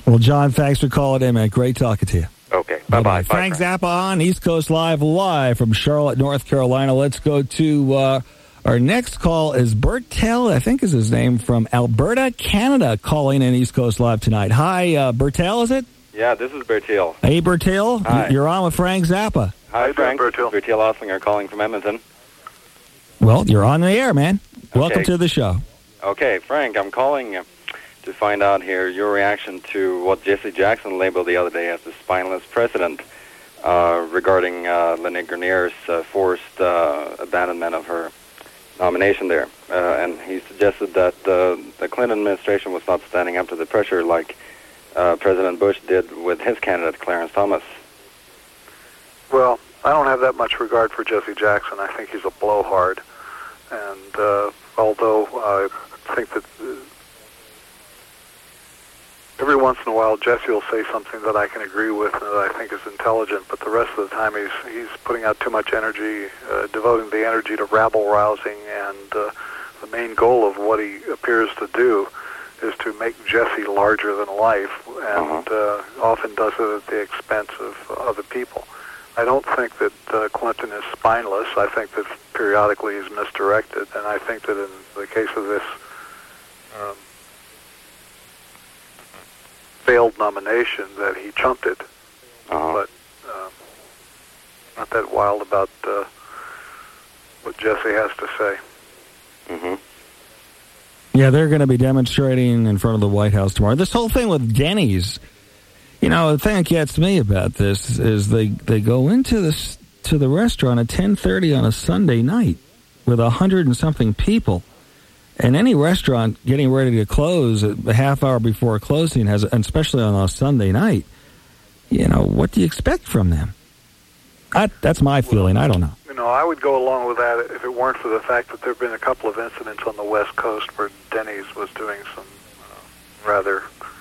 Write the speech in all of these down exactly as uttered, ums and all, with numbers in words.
Well, John, thanks for calling in, man. Great talking to you. Okay. Bye-bye. Frank Bye, Zappa on East Coast Live, live from Charlotte, North Carolina. Let's go to uh, our next call is Bertel, I think is his name, from Alberta, Canada, calling in East Coast Live tonight. Hi, uh, Bertel, is it? Yeah, this is Bertil. Hey, Bertil. Hi. You're on with Frank Zappa. Hi, Hi, Frank. Bertil. Bertil Oslinger calling from Edmonton. Well, you're on the air, man. Welcome Okay. to the show. Okay, Frank, I'm calling uh, to find out here your reaction to what Jesse Jackson labeled the other day as the spineless president uh, regarding uh, Lenny Grenier's uh, forced uh, abandonment of her nomination there. Uh, and he suggested that uh, the Clinton administration was not standing up to the pressure like uh, President Bush did with his candidate, Clarence Thomas. Well, I don't have that much regard for Jesse Jackson. I think he's a blowhard. And uh, although I think that uh, every once in a while Jesse will say something that I can agree with and that I think is intelligent, but the rest of the time he's he's putting out too much energy, uh, devoting the energy to rabble-rousing, and uh, the main goal of what he appears to do is to make Jesse larger than life, and uh, often does it at the expense of other people. I don't think that uh, Clinton is spineless. I think that periodically he's misdirected, and I think that in the case of this um, failed nomination that he chumped it, Uh-huh. but um, not that wild about uh, what Jesse has to say. Mm-hmm. Yeah, they're going to be demonstrating in front of the White House tomorrow. This whole thing with Denny's, you know, the thing that gets me about this is they, they go into this to the restaurant at ten thirty on a Sunday night with a hundred and something people. And any restaurant getting ready to close a half hour before closing has, and especially on a Sunday night, you know, what do you expect from them? I, that's my feeling. I don't know. You know, I would go along with that if it weren't for the fact that there have been a couple of incidents on the West Coast where Denny's was doing some uh, rather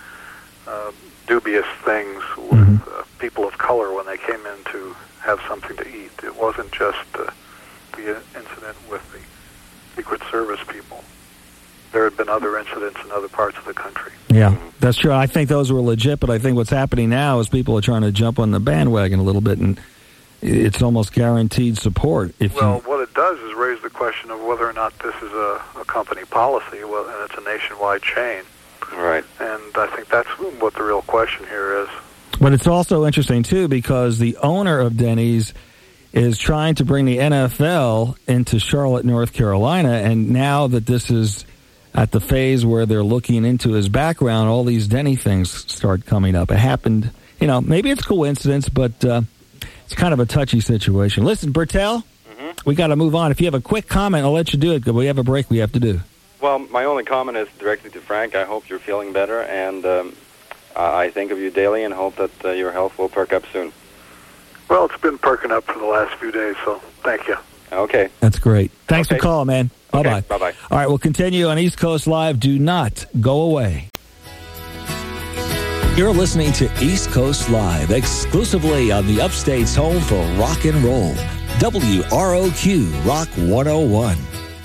uh, dubious things with Mm-hmm. uh, people of color when they came in to have something to eat. It wasn't just uh, the incident with the Secret Service people. There had been other incidents in other parts of the country. Yeah, that's true. I think those were legit, but I think what's happening now is people are trying to jump on the bandwagon a little bit, and it's almost guaranteed support. If Well, you, what it does is raise the question of whether or not this is a, a company policy, well, and it's a nationwide chain. Right. And I think that's what the real question here is. But it's also interesting, too, because the owner of Denny's is trying to bring the N F L into Charlotte, North Carolina, and now that this is at the phase where they're looking into his background, all these Denny things start coming up. It happened, you know, maybe it's coincidence, but uh, it's kind of a touchy situation. Listen, Bertel, Mm-hmm. we got to move on. If you have a quick comment, I'll let you do it, because we have a break we have to do. Well, my only comment is directly to Frank. I hope you're feeling better, and um, I think of you daily and hope that uh, your health will perk up soon. Well, it's been perking up for the last few days, so thank you. Okay. That's great. Thanks Okay. for calling, man. Bye-bye. Okay, bye-bye. All right, we'll continue on East Coast Live. Do not go away. You're listening to East Coast Live, exclusively on the Upstate's home for rock and roll. W R O Q Rock one oh one.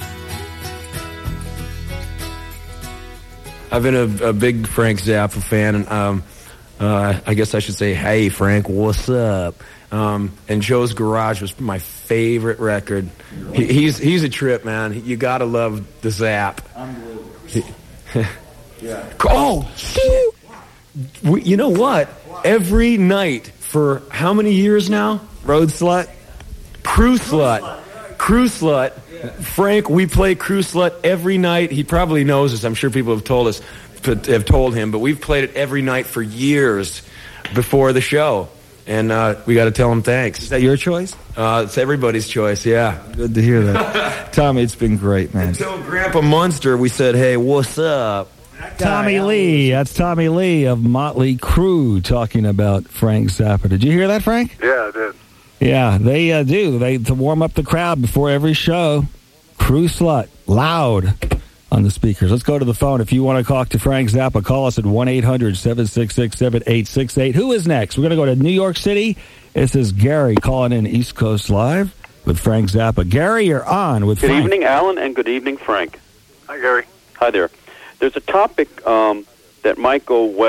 I've been a, a big Frank Zappa fan, and um, uh, I guess I should say, hey, Frank, what's up? Um, and Joe's Garage was my favorite record. He, he's he's a trip, man. You gotta love the Zap. Unbelievable. Yeah. Oh, shit. We, you know what? Every night for how many years now? Road Slut? Crew Slut. Crew Slut. Frank, we play Crew Slut every night. He probably knows this. I'm sure people have told us, have told him, but we've played it every night for years before the show. And uh, we got to tell him thanks. Is that your choice? Uh, it's everybody's choice, yeah. Good to hear that. Tommy, it's been great, man. Until Grandpa Munster, we said, hey, what's up? Tommy Lee. That's Tommy Lee of Motley Crue talking about Frank Zappa. Did you hear that, Frank? Yeah, I did. Yeah, they uh, do. They to warm up the crowd before every show. Crew Slut, loud on the speakers. Let's go to the phone. If you want to talk to Frank Zappa, call us at one eight hundred seven six six seven eight six eight. Who is next? We're going to go to New York City. This is Gary calling in East Coast Live with Frank Zappa. Gary, you're on with Good Frank. evening, Alan, and good evening, Frank. Hi, Gary. Hi there. There's a topic um, that might go well